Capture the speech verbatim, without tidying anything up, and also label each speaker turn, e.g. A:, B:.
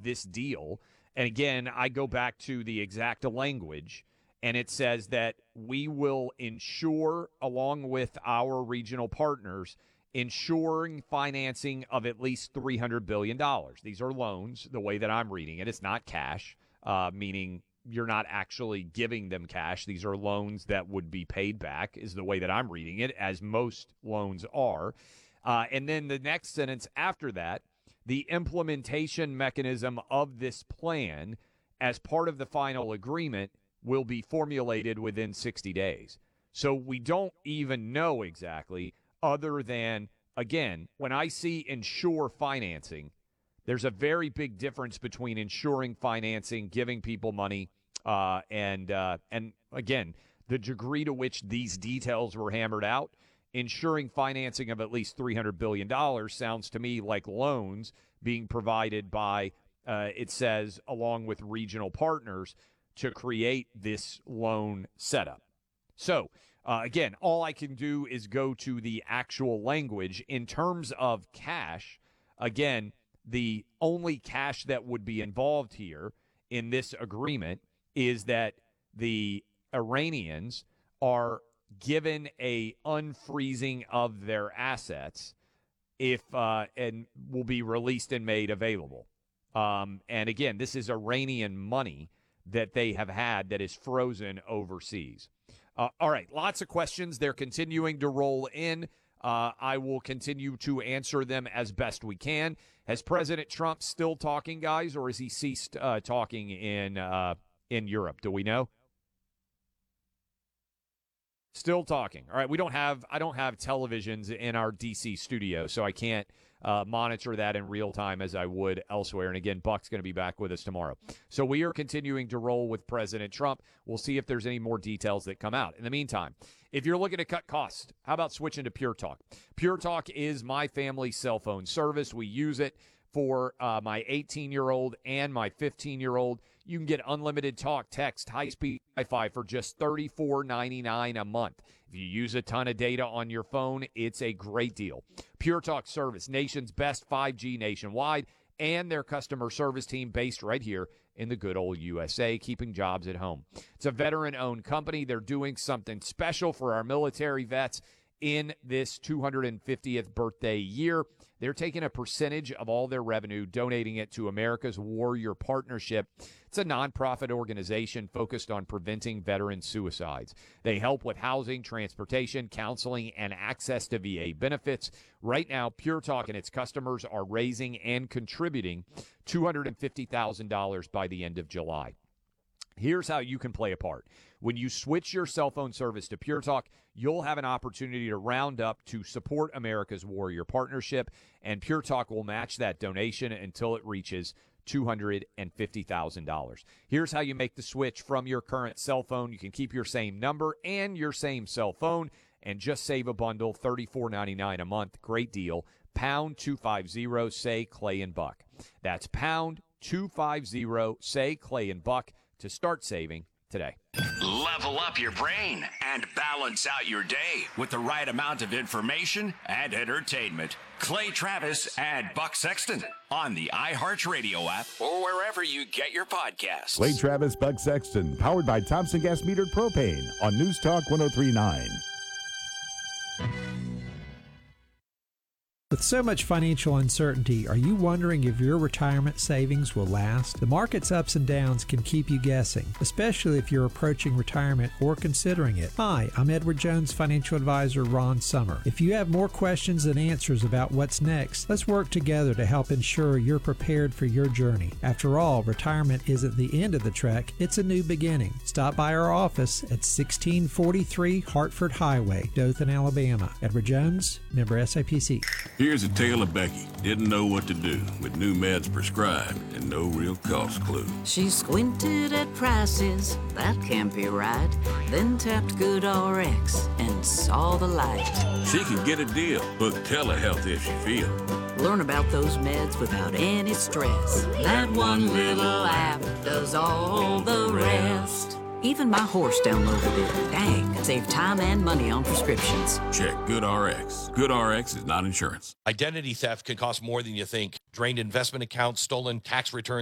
A: this deal. And again, I go back to the exact language, and it says that we will ensure, along with our regional partners, ensuring financing of at least three hundred billion dollars. These are loans, the way that I'm reading it. It's not cash, uh, meaning you're not actually giving them cash. These are loans that would be paid back, is the way that I'm reading it, as most loans are. Uh, and then the next sentence after that, the implementation mechanism of this plan as part of the final agreement will be formulated within sixty days. So we don't even know exactly, other than, again, when I see ensure financing, there's a very big difference between ensuring financing, giving people money, uh, and, uh, and again, the degree to which these details were hammered out. Ensuring financing of at least three hundred billion dollars sounds to me like loans being provided by, uh, it says, along with regional partners to create this loan setup. So, uh, again, all I can do is go to the actual language. In terms of cash, again, the only cash that would be involved here in this agreement is that the Iranians are given a unfreezing of their assets if uh, and will be released and made available. Um, and again, this is Iranian money that they have had that is frozen overseas. Uh, all right, lots of questions. They're continuing to roll in. Uh, I will continue to answer them as best we can. Has President Trump still talking, guys, or has he ceased uh, talking in uh, in Europe? Do we know? Still talking. All right, we don't have I don't have televisions in our D C studio, so I can't uh, monitor that in real time as I would elsewhere. And again, Buck's going to be back with us tomorrow. So we are continuing to roll with President Trump. We'll see if there's any more details that come out. In the meantime, if you're looking to cut costs, how about switching to Pure Talk? Pure Talk is my family's cell phone service. We use it for uh, my eighteen-year-old and my fifteen-year-old. You can get unlimited talk, text, high-speed Wi-Fi for just thirty-four ninety-nine a month. If you use a ton of data on your phone, it's a great deal. Pure Talk Service, nation's best five G nationwide, and their customer service team based right here in the good old U S A, keeping jobs at home. It's a veteran-owned company. They're doing something special for our military vets in this two hundred fiftieth birthday year. They're taking a percentage of all their revenue, donating it to America's Warrior Partnership. It's a nonprofit organization focused on preventing veteran suicides. They help with housing, transportation, counseling, and access to V A benefits. Right now, Pure Talk and its customers are raising and contributing two hundred fifty thousand dollars by the end of July. Here's how you can play a part. When you switch your cell phone service to Pure Talk, you'll have an opportunity to round up to support America's Warrior Partnership, and Pure Talk will match that donation until it reaches two hundred fifty thousand dollars. Here's how you make the switch from your current cell phone. You can keep your same number and your same cell phone and just save a bundle, thirty-four ninety-nine a month. Great deal. Pound two fifty, say Clay and Buck. That's pound two fifty, say Clay and Buck to start saving today.
B: Level up your brain and balance out your day with the right amount of information and entertainment. Clay Travis and Buck Sexton on the iHeartRadio app or wherever you get your podcasts.
C: Clay Travis, Buck Sexton, powered by Thompson Gas Metered Propane on News Talk one oh three point nine.
D: With so much financial uncertainty, are you wondering if your retirement savings will last? The market's ups and downs can keep you guessing, especially if you're approaching retirement or considering it. Hi, I'm Edward Jones financial advisor Ron Summer. If you have more questions than answers about what's next, let's work together to help ensure you're prepared for your journey. After all, retirement isn't the end of the trek, it's a new beginning. Stop by our office at sixteen forty-three Hartford Highway, Dothan, Alabama. Edward Jones, member S I P C.
E: Here's a tale of Becky. Didn't know what to do with new meds prescribed and no real cost clue.
F: She squinted at prices, that can't be right. Then tapped GoodRx and saw the light.
E: She could get a deal. Book telehealth if she feel.
F: Learn about those meds without any stress. That one little app does all the rest. Even my horse downloaded it. Dang, save time and money on prescriptions.
E: Check GoodRx. GoodRx is not insurance.
G: Identity theft can cost more than you think. Drained investment accounts, stolen tax returns.